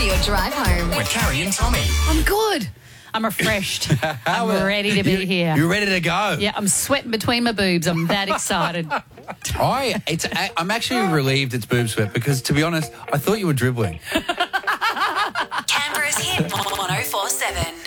your drive home. With Carrie and Tommy. I'm good. I'm refreshed. I'm ready to be here. You're ready to go. Yeah, I'm sweating between my boobs. I'm that excited. I'm actually relieved it's boob sweat because, to be honest, I thought you were dribbling. Canberra's hit 104.7.